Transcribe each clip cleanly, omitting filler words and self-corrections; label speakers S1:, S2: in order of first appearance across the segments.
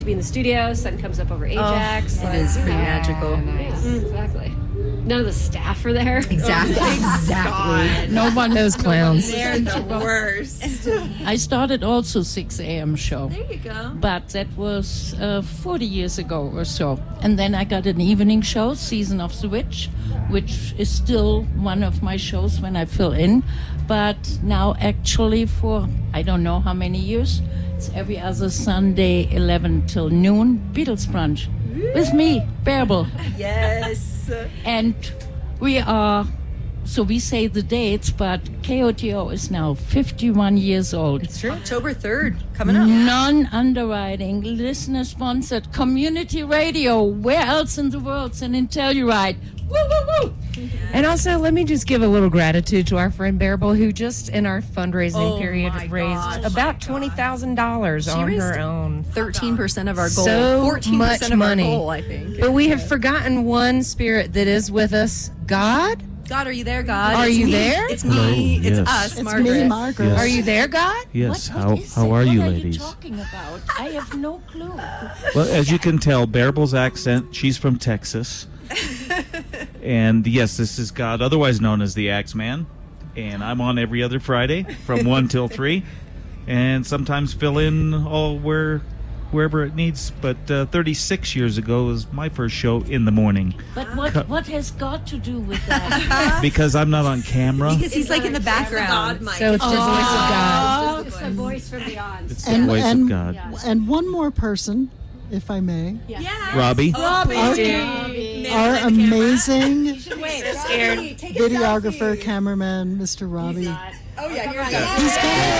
S1: Be in the studio, sun comes up over Ajax.
S2: It is pretty magical.
S1: Nice. Yeah, exactly. None of the staff are there.
S2: Exactly.
S3: No one knows clowns.
S4: They're the worst.
S3: I started also 6 a.m. show.
S4: There you go.
S3: But that was 40 years ago or so. And then I got an evening show, Season of the Witch, which is still one of my shows when I fill in. But now actually for I don't know how many years, it's every other Sunday, 11 till noon, Beatles Brunch. With me, Bärbel.
S4: Yes.
S3: And we are, so we say the dates, but KOTO is now 51 years old.
S2: It's true. October 3rd, coming up.
S3: Non-underwriting, listener-sponsored community radio. Where else in the world than in Telluride? Woo, woo, woo!
S5: And also, let me just give a little gratitude to our friend Bärbel, who just in our fundraising period raised about $20,000 on her own.
S2: 13% of our goal.
S5: So
S2: 14%
S5: much
S2: of
S5: money.
S2: our goal, I think.
S5: But we have forgotten one spirit that is with us. God?
S2: God, are you there, God?
S5: Are
S2: It's
S5: you
S2: me.
S5: there?
S2: It's
S6: Hello,
S2: me. It's
S6: yes.
S2: us,
S3: It's
S2: Margaret.
S3: me, Margaret.
S6: Yes.
S5: Are you there, God?
S6: Yes.
S3: What is
S6: How
S3: it?
S6: are you,
S3: What
S6: ladies?
S3: are you talking about? I have no clue.
S6: Well, as you can tell, Bärbel's accent, she's from Texas. And yes, this is God, otherwise known as the Axeman. And I'm on every other Friday from 1 till 3. And sometimes fill in wherever it needs. But 36 years ago was my first show in the morning.
S3: But what has God to do with that?
S6: Because I'm not on camera.
S2: Because he's like in the background.
S5: So it's the voice of God.
S1: It's the voice from beyond.
S6: It's the voice of God.
S7: And one more person, if I may.
S1: Yes.
S6: Robbie?
S7: Our amazing
S5: Scared.
S7: videographer, cameraman, Mr. Robbie.
S4: Oh, yeah, here we go.
S7: He's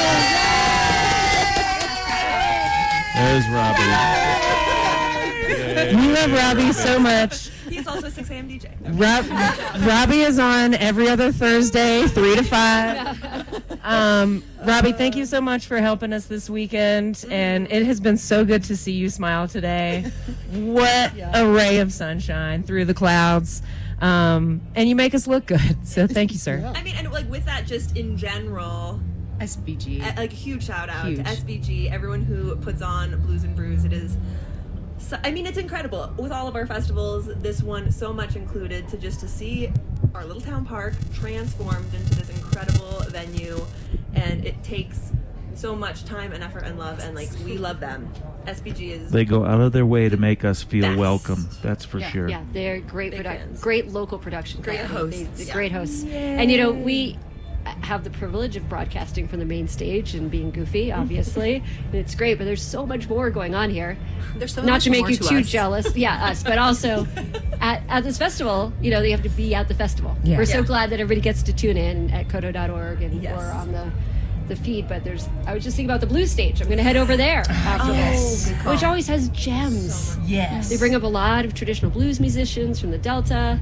S6: There's Robbie.
S5: We love Robbie so much.
S4: He's also a 6 a.m. DJ.
S5: Robbie is on every other Thursday, 3 to 5. Robbie, thank you so much for helping us this weekend, and it has been so good to see you smile today. What a ray of sunshine through the clouds, and you make us look good. So thank you, sir.
S4: I mean, and like with that, just in general,
S2: SBG.
S4: like a huge shout out
S2: Huge.
S4: to SBG, everyone who puts on Blues and Brews. It is, so, I mean, it's incredible. With all of our festivals, this one so much included, to see our little town park transformed into this incredible venue, and it takes so much time and effort and love, and like we love them. SBG is.
S6: They go out of their way to make us feel
S4: Best.
S6: welcome. That's for sure.
S1: Yeah, they're great
S4: Big fans.
S1: great local production.
S4: Great
S1: company.
S4: hosts.
S1: They're great hosts. And we have the privilege of broadcasting from the main stage and being goofy, obviously. And it's great, but there's so much more going on here.
S2: There's so
S1: Not
S2: much
S1: to make
S2: more
S1: you
S2: to
S1: too
S2: us.
S1: jealous, us, but also at this festival, they have to be at the festival.
S5: Yeah.
S1: We're so
S4: Yeah.
S1: glad that everybody gets to tune in at koto.org and
S4: Yes.
S1: or on the feed. But I was just thinking about the Blue Stage. I'm going to head over there after this, which always has gems.
S5: Yes.
S1: They bring up a lot of traditional blues musicians from the Delta,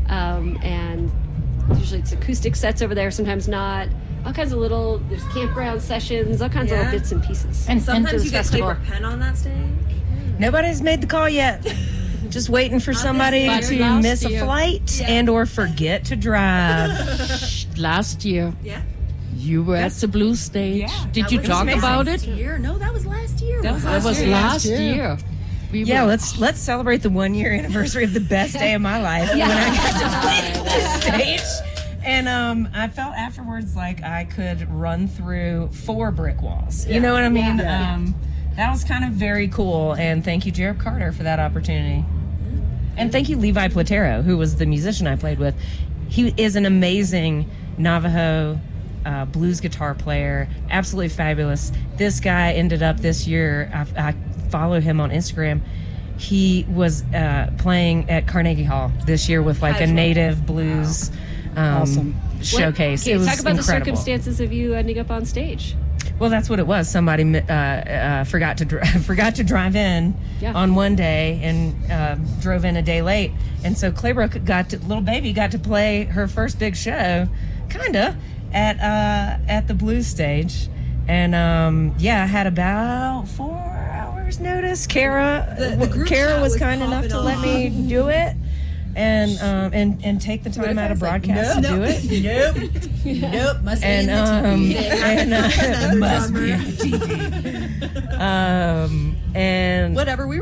S1: and usually it's acoustic sets over there, sometimes not. All kinds of there's campground sessions, all kinds of little bits and pieces.
S5: And
S4: Sometimes
S1: to
S4: you
S1: this
S4: get
S1: festival.
S4: Claybrook Penn on that stage.
S5: Nobody's made the call yet. Just waiting for somebody
S3: But
S5: to
S3: last
S5: miss a
S3: year-
S5: flight and or forget to drive.
S3: Last year,
S4: Yeah.
S3: you were at the Blue Stage. Did you talk about it?
S2: No, that was last year.
S3: That was last year. We
S5: Yeah,
S3: were-
S5: let's celebrate the 1 year anniversary of the best day of my life when I got to play the stage. And I felt afterwards like I could run through 4 brick walls. You know what I mean? That was kind of very cool. And thank you, Jared Carter, for that opportunity. And thank you, Levi Platero, who was the musician I played with. He is an amazing Navajo blues guitar player, absolutely fabulous. This guy ended up this year, I follow him on Instagram. He was playing at Carnegie Hall this year with like a native blues showcase.
S1: Okay,
S5: It was
S1: talk about the
S5: incredible.
S1: circumstances of you ending up on stage.
S5: Well, that's what it was. Somebody forgot to drive in on one day and drove in a day late, and so Claybrook little baby got to play her first big show, kinda at the Blues Stage, and I had about 4 hours notice. Kara was kind enough to let me do it. And take the time out of broadcast to do it.
S2: Nope. Must be in the TV.
S5: Must be on the TV. And
S4: whatever we